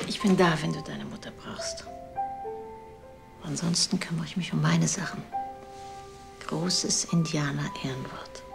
Ich bin da, wenn du deine Mutter brauchst. Ansonsten kümmere ich mich um meine Sachen. Großes Indianer-Ehrenwort.